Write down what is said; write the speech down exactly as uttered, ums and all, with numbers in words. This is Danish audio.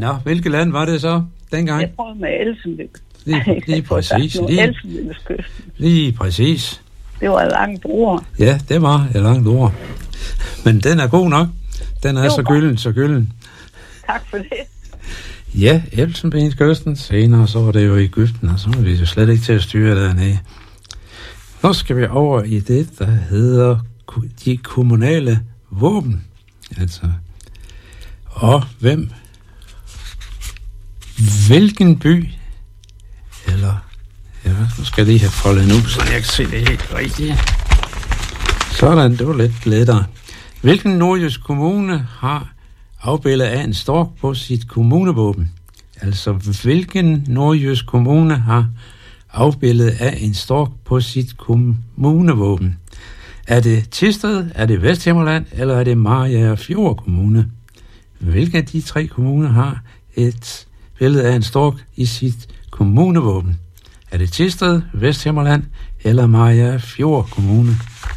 Nå, hvilket land var det så dengang? Jeg prøvede med Elfenben. Lige, lige præcis. Lige, Elfenbenskysten. lige præcis. Det var et langt ord. Ja, det var et langt ord. Men den er god nok. Den er så gylden, så gylden. Tak for det. Ja, Elfenbenskysten. Senere så var det jo Egypten, og så var vi jo slet ikke til at styre dernede. Nu skal vi over i det, der hedder de kommunale våben. Altså, og hvem, hvilken by, eller, ja, nu skal jeg lige have foldet nu, så jeg kan se det helt rigtigt. Sådan, det var lidt lettere. Hvilken nordjysk kommune har afbilledet af en stork på sit kommunevåben? Altså, hvilken nordjysk kommune har afbilledet af en stork på sit kommunevåben? Er det Thisted, er det Vesthimmerland, eller er det Mariager Fjord Kommune? Hvilken af de tre kommuner har et billede af en stork i sit kommunevåben? Er det Thisted, Vesthimmerland eller Mariager Fjord Kommune?